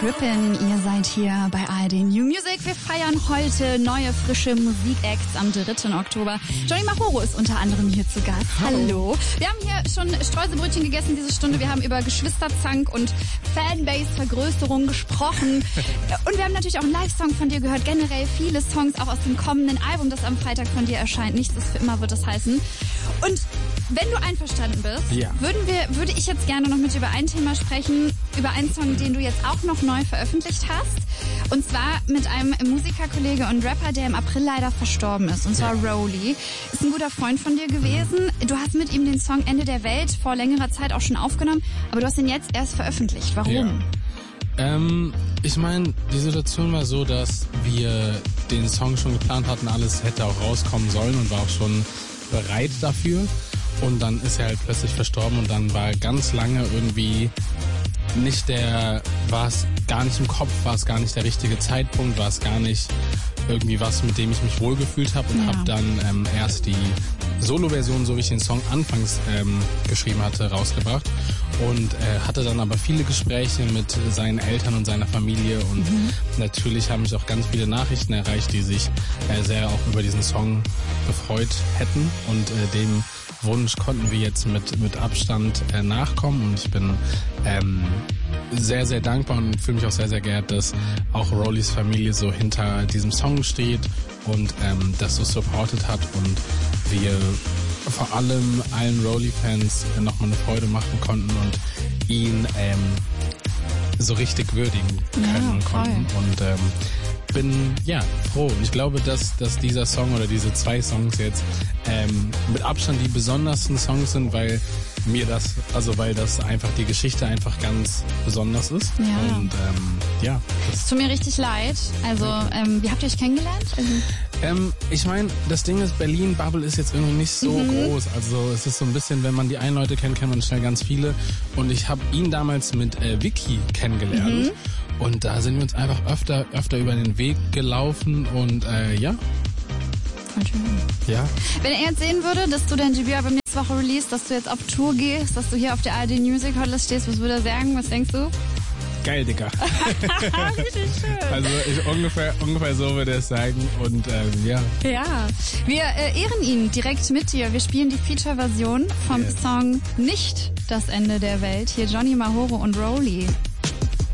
Trippin', ihr seid hier bei ARD New Music. Wir feiern heute neue, frische Musikacts am 3. Oktober. Johnny Mahoro ist unter anderem hier zu Gast. Hallo. Wir haben hier schon Streuselbrötchen gegessen diese Stunde. Wir haben über Geschwisterzank und Fanbase-Vergrößerung gesprochen. Und wir haben natürlich auch einen Live-Song von dir gehört. Generell viele Songs auch aus dem kommenden Album, das am Freitag von dir erscheint. Nichts ist für immer, wird es heißen. Und wenn du einverstanden bist, würde ich jetzt gerne noch mit dir über ein Thema sprechen, über einen Song, den du jetzt auch noch neu veröffentlicht hast. Und zwar mit einem Musikerkollege und Rapper, der im April leider verstorben ist. Und zwar Rowley. Ist ein guter Freund von dir gewesen. Du hast mit ihm den Song Ende der Welt vor längerer Zeit auch schon aufgenommen, aber du hast ihn jetzt erst veröffentlicht. Warum? Ja. Ich meine, die Situation war so, dass wir den Song schon geplant hatten, alles hätte auch rauskommen sollen und war auch schon bereit dafür. Und dann ist er halt plötzlich verstorben und dann war ganz lange irgendwie war es gar nicht im Kopf, war es gar nicht der richtige Zeitpunkt, war es gar nicht irgendwie was, mit dem ich mich wohlgefühlt habe und habe dann erst die Solo-Version, so wie ich den Song anfangs geschrieben hatte, rausgebracht und hatte dann aber viele Gespräche mit seinen Eltern und seiner Familie und natürlich haben mich auch ganz viele Nachrichten erreicht, die sich sehr auch über diesen Song gefreut hätten und dem Wunsch konnten wir jetzt mit Abstand nachkommen und ich bin sehr, sehr dankbar und fühle mich auch sehr, sehr geehrt, dass auch Rowleys Familie so hinter diesem Song steht und das so supportet hat und wir vor allem allen Rowley-Fans nochmal eine Freude machen konnten und ihn so richtig würdigen können und konnten und bin froh. Ich glaube, dass dieser Song oder diese zwei Songs jetzt mit Abstand die besondersten Songs sind, weil weil das einfach die Geschichte einfach ganz besonders ist. Ja. Und es tut mir richtig leid. Also, wie habt ihr euch kennengelernt? Ich meine, das Ding ist, Berlin-Bubble ist jetzt irgendwie nicht so groß. Also es ist so ein bisschen, wenn man die einen Leute kennt man schnell ganz viele. Und ich habe ihn damals mit Vicky kennenngelernt. Und da sind wir uns einfach öfter über den Weg gelaufen und Voll schön. Ja. Wenn er jetzt sehen würde, dass du dein Debütalbum nächste Woche release, dass du jetzt auf Tour gehst, dass du hier auf der ARD Music Hotlist stehst, was würde er sagen? Was denkst du? Geil, Digga. Richtig schön. Also ungefähr so würde er es sagen und Ja, wir ehren ihn direkt mit dir. Wir spielen die Feature-Version vom Song Nicht das Ende der Welt. Hier Johnny Mahoro und Rowley.